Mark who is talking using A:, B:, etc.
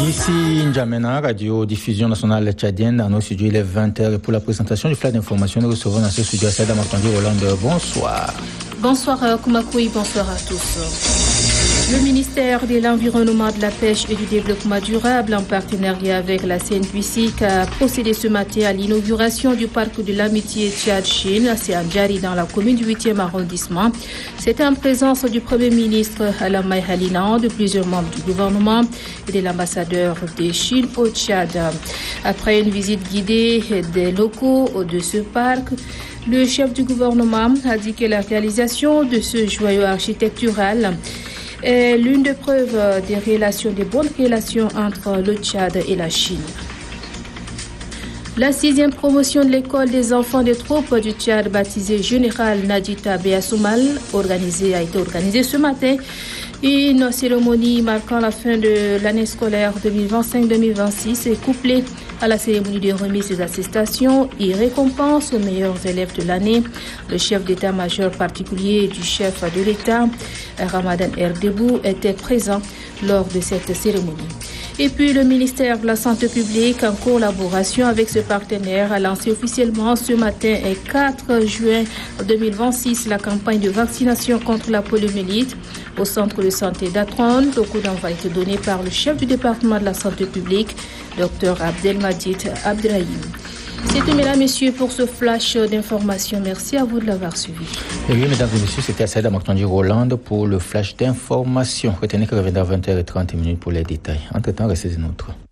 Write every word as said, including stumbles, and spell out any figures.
A: Ici N'Djamena, Radio Diffusion Nationale Tchadienne, dans nos studios, il est vingt heures. Et pour la présentation du flash d'information, nous recevons dans ce studio Saïda Martandi Hollande. Bonsoir.
B: Bonsoir Koumakoui, bonsoir à tous. Le ministère de l'Environnement, de la Pêche et du Développement durable, en partenariat avec la C N P C, a procédé ce matin à l'inauguration du parc de l'amitié Tchad-Chine à Siandjari dans la commune du huitième arrondissement. C'était en présence du Premier ministre Alamay Halinan, de plusieurs membres du gouvernement et de l'ambassadeur de Chine au Tchad. Après une visite guidée des locaux de ce parc, le chef du gouvernement a dit que la réalisation de ce joyau architectural est l'une des preuves des relations, des bonnes relations entre le Tchad et la Chine. La sixième promotion de l'école des enfants des troupes du Tchad, baptisée Général Nadjita Béassoumal, organisée, a été organisée ce matin. Une cérémonie marquant la fin de l'année scolaire deux mille vingt-cinq deux mille vingt-six est couplée à la cérémonie de remise des attestations et récompense aux meilleurs élèves de l'année. Le chef d'état-major particulier du chef de l'État, Ramadan Erdebou, était présent lors de cette cérémonie. Et puis le ministère de la Santé publique, en collaboration avec ce partenaire, a lancé officiellement ce matin, le quatre juin deux mille vingt-six, la campagne de vaccination contre la poliomyélite au centre de santé d'Atron. Le coup d'envoi a été donné par le chef du département de la santé publique, Dr Abdelmadjid Abdrahim. C'était, mesdames, messieurs, pour ce flash d'information. Merci à vous de l'avoir suivi.
A: Et oui, mesdames et messieurs, c'était Saïda Martandi Hollande pour le flash d'information. Retenez que reviendra à vingt heures trente pour les détails. Entre-temps, restez nôtres.